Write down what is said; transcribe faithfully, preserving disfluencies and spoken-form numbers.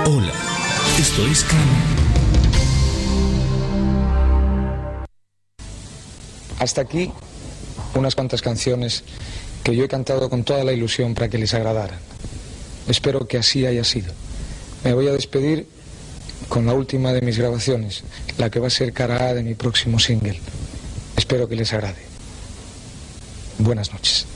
Hola, esto es Cano. Hasta aquí unas cuantas canciones que yo he cantado con toda la ilusión para que les agradaran. Espero que así haya sido. Me voy a despedir con la última de mis grabaciones, la que va a ser cara A de mi próximo single. Espero que les agrade. Buenas noches.